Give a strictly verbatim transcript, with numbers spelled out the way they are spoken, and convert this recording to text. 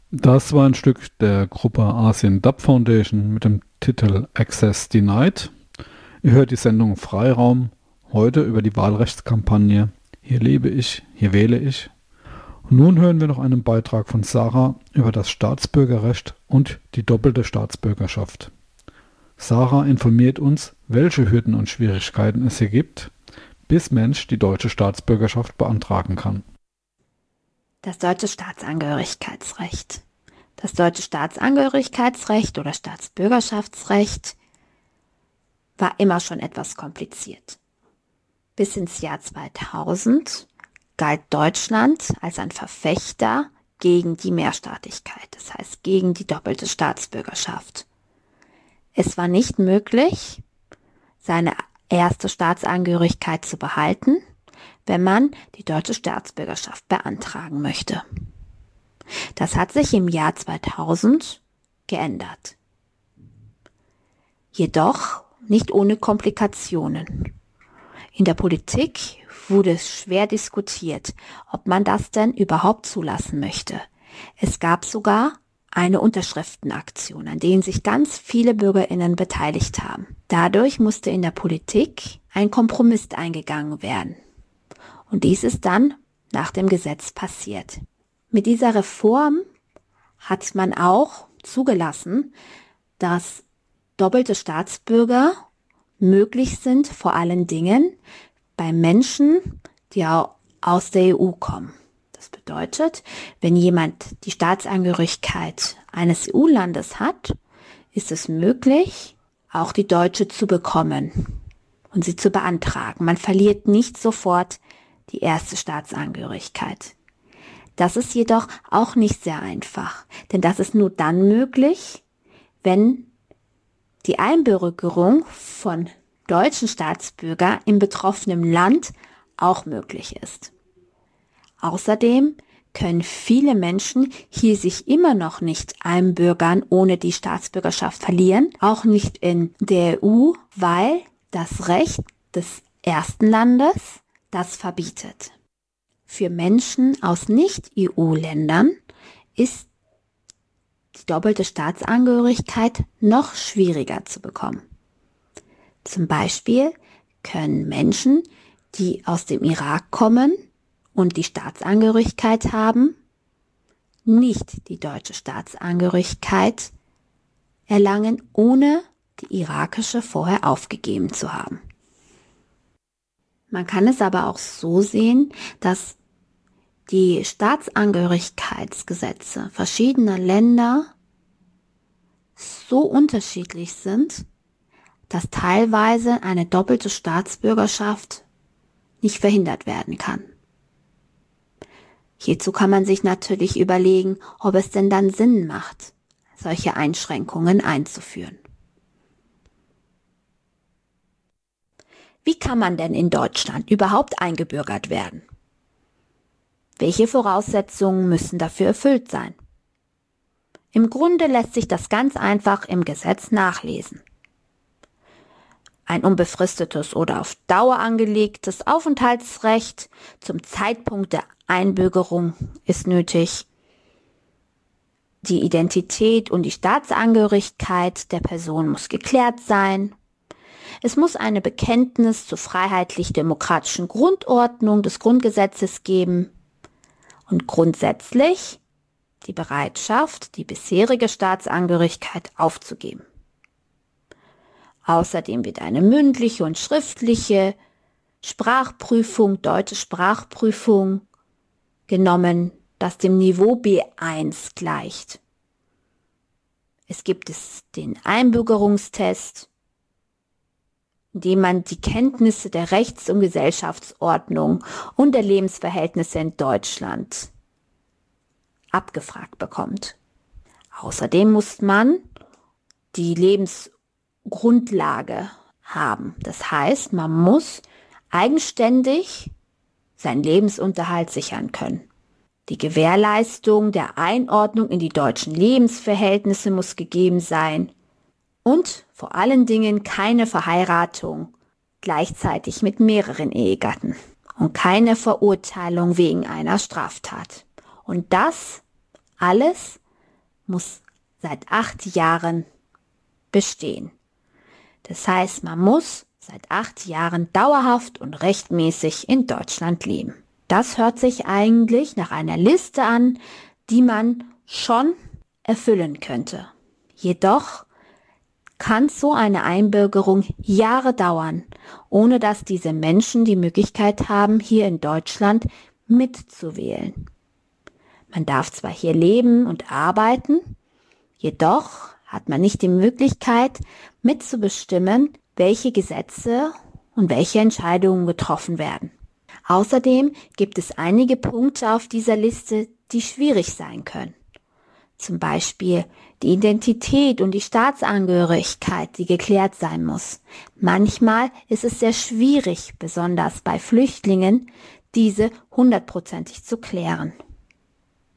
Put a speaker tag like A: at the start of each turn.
A: Das war ein Stück der Gruppe Asien Dub Foundation mit dem Titel Access Denied. Ihr hört die Sendung Freiraum, heute über die Wahlrechtskampagne Hier lebe ich, hier wähle ich. Und nun hören wir noch einen Beitrag von Sarah über das Staatsbürgerrecht und die doppelte Staatsbürgerschaft. Sarah informiert uns, welche Hürden und Schwierigkeiten es hier gibt, bis Mensch die deutsche Staatsbürgerschaft beantragen kann.
B: Das deutsche Staatsangehörigkeitsrecht. Das deutsche Staatsangehörigkeitsrecht oder Staatsbürgerschaftsrecht war immer schon etwas kompliziert. Bis ins Jahr zweitausend galt Deutschland als ein Verfechter gegen die Mehrstaatlichkeit, das heißt gegen die doppelte Staatsbürgerschaft. Es war nicht möglich, seine erste Staatsangehörigkeit zu behalten, wenn man die deutsche Staatsbürgerschaft beantragen möchte. Das hat sich im Jahr zweitausend geändert. Jedoch nicht ohne Komplikationen. In der Politik wurde es schwer diskutiert, ob man das denn überhaupt zulassen möchte. Es gab sogar eine Unterschriftenaktion, an denen sich ganz viele BürgerInnen beteiligt haben. Dadurch musste in der Politik ein Kompromiss eingegangen werden. Und dies ist dann nach dem Gesetz passiert. Mit dieser Reform hat man auch zugelassen, dass doppelte Staatsbürger möglich sind, vor allen Dingen bei Menschen, die aus der E U kommen. Das bedeutet, wenn jemand die Staatsangehörigkeit eines E U-Landes hat, ist es möglich, auch die deutsche zu bekommen und sie zu beantragen. Man verliert nicht sofort die erste Staatsangehörigkeit. Das ist jedoch auch nicht sehr einfach, denn das ist nur dann möglich, wenn die Einbürgerung von deutschen Staatsbürgern im betroffenen Land auch möglich ist. Außerdem können viele Menschen hier sich immer noch nicht einbürgern, ohne die Staatsbürgerschaft verlieren, auch nicht in der E U, weil das Recht des ersten Landes das verbietet. Für Menschen aus Nicht-E U-Ländern ist die doppelte Staatsangehörigkeit noch schwieriger zu bekommen. Zum Beispiel können Menschen, die aus dem Irak kommen und die Staatsangehörigkeit haben, nicht die deutsche Staatsangehörigkeit erlangen, ohne die irakische vorher aufgegeben zu haben. Man kann es aber auch so sehen, dass die Staatsangehörigkeitsgesetze verschiedener Länder so unterschiedlich sind, dass teilweise eine doppelte Staatsbürgerschaft nicht verhindert werden kann. Hierzu kann man sich natürlich überlegen, ob es denn dann Sinn macht, solche Einschränkungen einzuführen. Wie kann man denn in Deutschland überhaupt eingebürgert werden? Welche Voraussetzungen müssen dafür erfüllt sein? Im Grunde lässt sich das ganz einfach im Gesetz nachlesen. Ein unbefristetes oder auf Dauer angelegtes Aufenthaltsrecht zum Zeitpunkt der Einbürgerung ist nötig. Die Identität und die Staatsangehörigkeit der Person muss geklärt sein. Es muss eine Bekenntnis zur freiheitlich-demokratischen Grundordnung des Grundgesetzes geben und grundsätzlich die Bereitschaft, die bisherige Staatsangehörigkeit aufzugeben. Außerdem wird eine mündliche und schriftliche Sprachprüfung, deutsche Sprachprüfung genommen, das dem Niveau B eins gleicht. Es gibt es den Einbürgerungstest, in dem man die Kenntnisse der Rechts- und Gesellschaftsordnung und der Lebensverhältnisse in Deutschland abgefragt bekommt. Außerdem muss man die Lebensgrundlage haben. Das heißt, man muss eigenständig seinen Lebensunterhalt sichern können. Die Gewährleistung der Einordnung in die deutschen Lebensverhältnisse muss gegeben sein und vor allen Dingen keine Verheiratung gleichzeitig mit mehreren Ehegatten und keine Verurteilung wegen einer Straftat. Und das alles muss seit acht Jahren bestehen. Das heißt, man muss seit acht Jahren dauerhaft und rechtmäßig in Deutschland leben. Das hört sich eigentlich nach einer Liste an, die man schon erfüllen könnte. Jedoch kann so eine Einbürgerung Jahre dauern, ohne dass diese Menschen die Möglichkeit haben, hier in Deutschland mitzuwählen. Man darf zwar hier leben und arbeiten, jedoch hat man nicht die Möglichkeit, mitzubestimmen, welche Gesetze und welche Entscheidungen getroffen werden. Außerdem gibt es einige Punkte auf dieser Liste, die schwierig sein können. Zum Beispiel die Identität und die Staatsangehörigkeit, die geklärt sein muss. Manchmal ist es sehr schwierig, besonders bei Flüchtlingen, diese hundertprozentig zu klären.